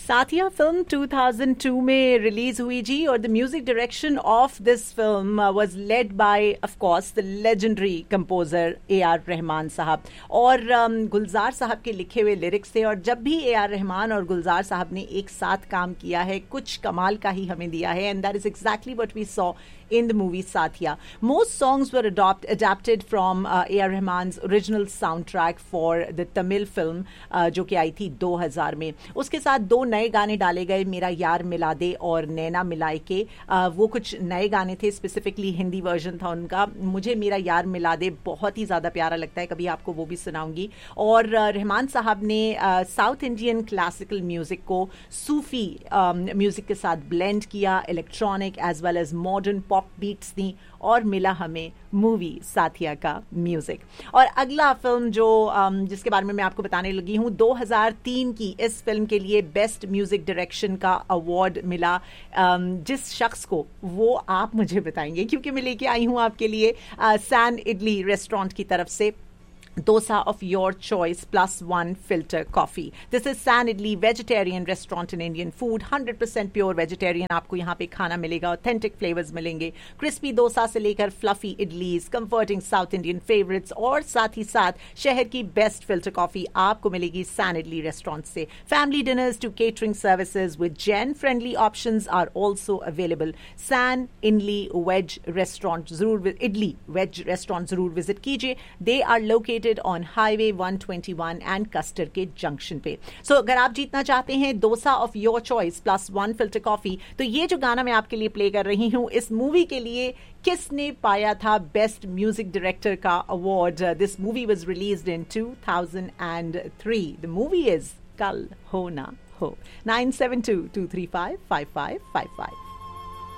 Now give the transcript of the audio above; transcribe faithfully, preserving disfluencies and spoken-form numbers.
Saathiya film two thousand to में release हुई जी, और the music direction of this film was led by of course the legendary composer A R Rahman साहब, और um, गुलजार साहब के लिखे हुए लिरिक्स थे। और जब भी ए आर रहमान और गुलजार साहब ने एक साथ काम किया है, कुछ कमाल का ही हमें दिया है, and that is exactly what we saw in the movie Satya. Most songs were adopt, adapted from uh, A R Rahman's original soundtrack for the Tamil film uh, जो कि आई थी दो हज़ार में। उसके साथ दो नए गाने डाले गए, मेरा यार मिला दे और नैना मिलाए के। uh, वो कुछ नए गाने थे, स्पेसिफिकली हिंदी वर्जन था उनका। मुझे मेरा यार मिला दे बहुत ही ज़्यादा प्यारा लगता है, कभी आपको वो भी सुनाऊंगी। और uh, रहमान साहब ने साउथ इंडियन क्लासिकल म्यूजिक को सूफी म्यूजिक um, के साथ ब्लेंड किया, electronic as well as modern pop beats दी, और मिला हमें मूवी साथिया का म्यूजिक। और अगला फिल्म जो um, जिसके बारे में मैं आपको बताने लगी हूँ, दो हज़ार तीन की इस फिल्म के लिए बेस्ट म्यूजिक डायरेक्शन का अवार्ड मिला um, जिस शख्स को, वो आप मुझे बताएंगे, क्योंकि मैं लेके आई हूँ आपके लिए सैन इडली रेस्टोरेंट की तरफ से dosa of your choice plus one filter coffee. This is San Idli vegetarian restaurant in Indian food. one hundred percent pure vegetarian आपको यहाँ पे खाना मिलेगा, authentic flavors मिलेंगे, crispy dosa से लेकर fluffy idlis, comforting South Indian favorites, और साथ ही साथ शहर की best filter coffee आपको मिलेगी San Idli restaurant से। Family dinners to catering services with gen friendly options are also available. San Idli Veg restaurant जरूर Idli Veg restaurant जरूर visit कीजिए। They are located on Highway one twenty-one and castor के junction पे। सो so, अगर आप जीतना चाहते हैं dosa of your choice plus one filter coffee, तो ये जो गाना मैं आपके लिए प्ले कर रही हूँ, इस मूवी के लिए किसने पाया था बेस्ट म्यूजिक डायरेक्टर का award? This movie was released in two thousand three. The movie is कल हो ना हो। Nine seven to to three five five five five five